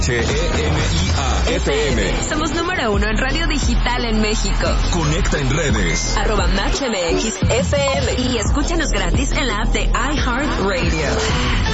HEMIA FM. Somos número 1 en radio digital en México. Conecta en redes. @MatchMX FM. Y escúchanos gratis en la app de iHeartRadio.